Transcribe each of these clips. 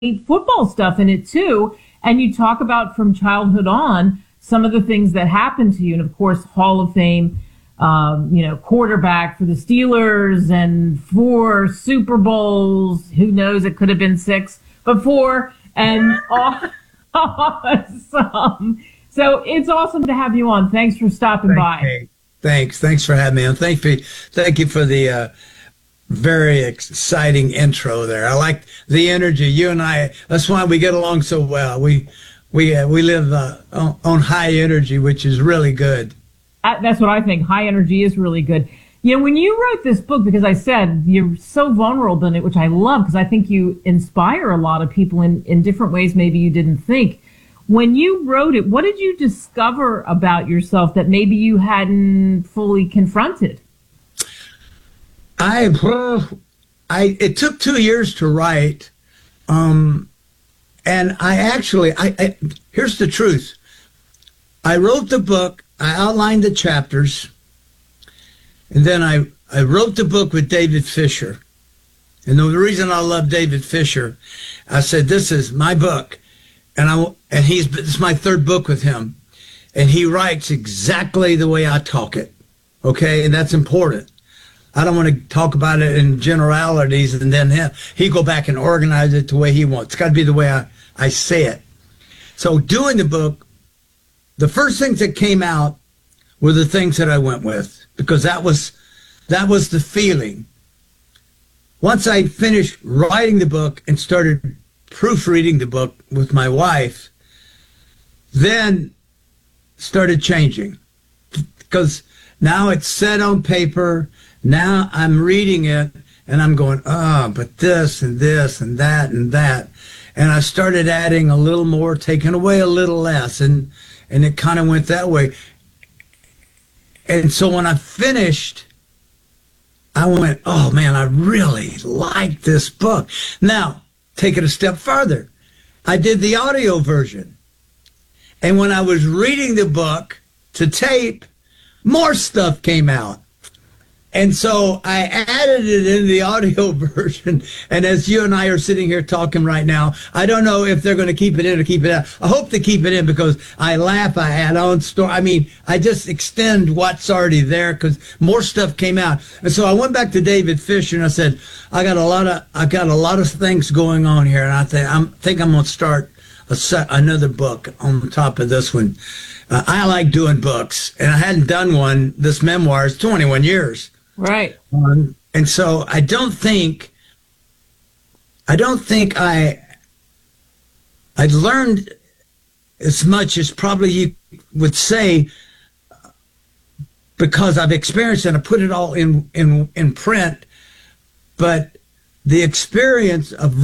football stuff in it too. And you talk about from childhood on some of the things that happened to you. And of course, Hall of Fame, quarterback for the Steelers and 4 Super Bowls. Who knows? It could have been 6, but 4 and awesome. So it's awesome to have you on. Thanks for stopping by. Thanks for having me on. Thank you for the very exciting intro there. I like the energy. You and I, that's why we get along so well. We live on high energy, which is really good. That's what I think. High energy is really good. When you wrote this book, because I said you're so vulnerable in it, which I love, because I think you inspire a lot of people in different ways maybe you didn't think. When you wrote it, what did you discover about yourself that maybe you hadn't fully confronted? It took 2 years to write. And here's the truth. I wrote the book, I outlined the chapters, and then I wrote the book with David Fisher. And the reason I love David Fisher, I said, this is my book. And this is my 3rd book with him. And he writes exactly the way I talk it. Okay? And that's important. I don't want to talk about it in generalities and then he go back and organize it the way he wants. It's got to be the way I say it. So doing the book, the first things that came out were the things that I went with, because that was the feeling. Once I finished writing the book and started proofreading the book with my wife, then started changing, because now it's set on paper. Now I'm reading it and I'm going, but this and this and that and that. And I started adding a little more, taking away a little less. And it kind of went that way. And so when I finished, I went, oh man, I really like this book. Now, take it a step further. I did the audio version. And when I was reading the book to tape, more stuff came out. And so I added it in the audio version. And as you and I are sitting here talking right now, I don't know if they're going to keep it in or keep it out. I hope they keep it in, because I laugh, I add on story. I mean, I just extend what's already there, because more stuff came out. And so I went back to David Fisher and I said, I got a lot of things going on here. And I think I'm going to start another book on top of this one. I like doing books, and I hadn't done one, this memoir, it's 21 years. Right. And so I don't think I learned as much as probably you would say, because I've experienced it and I put it all in print. But the experience of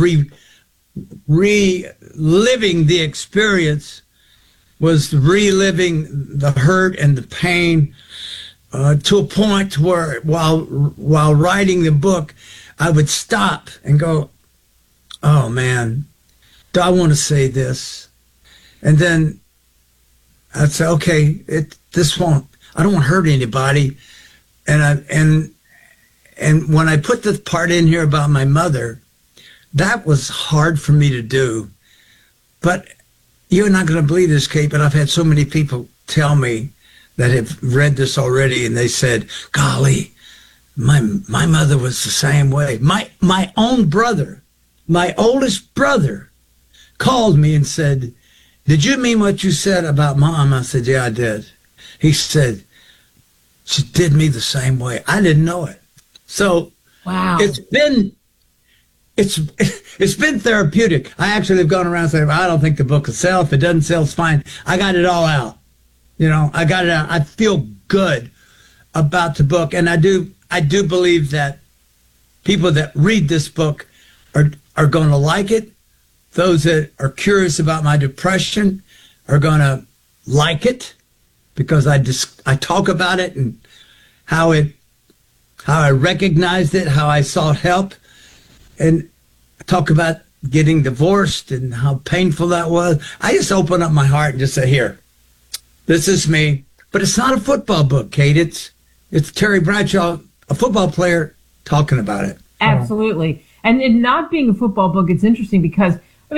reliving the experience was reliving the hurt and the pain, to a point where while writing the book, I would stop and go, oh man, do I want to say this? And then I'd say, okay, I don't want to hurt anybody. And when I put the part in here about my mother, that was hard for me to do. But you're not going to believe this, Kate, but I've had so many people tell me that have read this already, and they said, golly, my mother was the same way. My own brother, my oldest brother, called me and said, did you mean what you said about Mom? I said, yeah, I did. He said, she did me the same way. I didn't know it. So wow, it's been therapeutic. I actually have gone around saying, I don't think the book will sell. If it doesn't sell, it's fine. I got it all out. I got it out. I feel good about the book. And I do believe that people that read this book are going to like it. Those that are curious about my depression are going to like it, because I talk about it and how I recognized it, how I sought help, and talk about getting divorced and how painful that was. I just open up my heart and just say, here, this is me. But it's not a football book, Kate. It's Terry Bradshaw, a football player, talking about it. Absolutely. And it not being a football book, it's interesting because